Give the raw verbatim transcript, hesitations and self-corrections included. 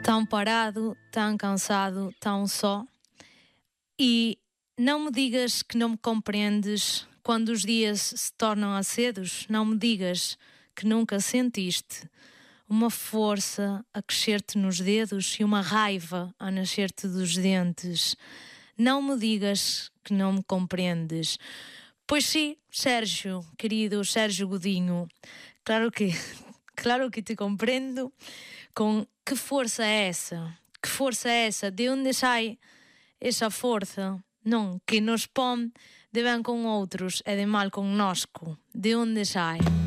tão parado, tão cansado, tão só. E não me digas que não me compreendes quando os dias se tornam acedos. Não me digas que nunca sentiste uma força a crescer-te nos dedos e uma raiva a nascer-te dos dentes. Não me digas que não me compreendes. Pois sim, Sérgio, querido Sérgio Godinho, claro que, claro que te compreendo. Com que força é essa? Que força é essa? De onde sai essa força? Non, que nos pon de ben con outros e de mal connosco. De onde sai?